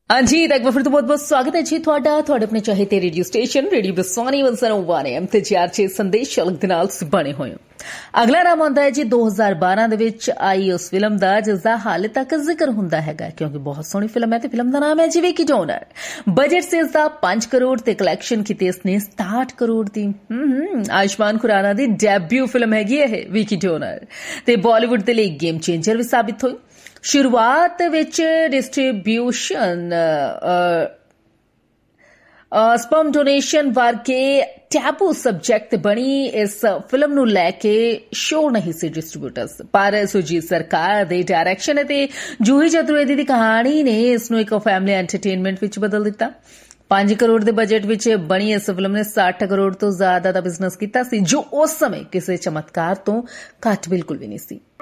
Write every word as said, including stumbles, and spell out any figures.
हाँ जी, एक बार फिर तो बहुत बहुत स्वागत है जी ਤੁਹਾਡਾ ਤੁਹਾਡੇ ਆਪਣੇ ਚਾਹਤੇ ਰੇਡੀਓ ਸਟੇਸ਼ਨ ਰੇਡੀਓ ਬਸਵਾਨੀ ਇੱਕ ਸੌ ਇੱਕ ਐਮ ਤੇ ਚਾਰ ਛੇ ਸੰਦੇਸ਼ ਅਲਗ ਦੇ ਨਾਲ ਬਣੇ ਹੋਏ ਹੋ। ਅਗਲਾ ਨਾਮ ਆਉਂਦਾ ਹੈ ਜੀ ਦੋ ਹਜ਼ਾਰ ਬਾਰਾਂ ਦੇ ਵਿੱਚ ਆਈ ਉਸ ਫਿਲਮ ਦਾ ਜਿਸ ਦਾ ਹਾਲੇ ਤੱਕ ਜ਼ਿਕਰ ਹੁੰਦਾ ਹੈਗਾ ਕਿਉਂਕਿ ਬਹੁਤ ਸੋਹਣੀ ਫਿਲਮ ਹੈ ਤੇ ਫਿਲਮ ਦਾ ਨਾਮ ਹੈ ਜੀ ਵਿਕੀ ਡੋਨਰ। ਬਜਟ ਸੀ ਇਸ ਦਾ ਪੰਜ ਕਰੋੜ ਤੇ ਕਲੈਕਸ਼ਨ ਕੀਤੀ ਇਸ ਨੇ ਸਤਾਹਠ ਕਰੋੜ ਦੀ। ਹਮ ਆਯੁਸ਼ਮਾਨ ਖੁਰਾਨਾ ਦੀ ਡੈਬਿਊ ਫਿਲਮ ਹੈਗੀ ਇਹ ਵਿਕੀ ਡੋਨਰ ਤੇ ਬਾਲੀਵੁੱਡ ਦੇ ਲਈ ਗੇਮ ਚੇਂਜਰ ਵੀ ਸਾਬਿਤ ਹੋਈ। शुरुआत विच डिस्ट्रीब्यूशन स्पर्म डोनेशन वर्गे टैबू सबजैक्ट बनी इस फिल्म नूं लैके शोर नहीं सी डिस्ट्रीब्यूटर्स पर सुरजीत सरकार दे डायरैक्शन ते जूही चतुर्वेदी दी कहानी ने इस नूं एक फैमिली एंटरटेनमेंट विच बदल दिता। पांच करोड़ के बजट विच बनी इस फिल्म ने साठ करोड़ तो ज्यादा का बिजनेस किया जो उस समय किसी चमत्कार तो घट बिल्कुल भी नहीं सी।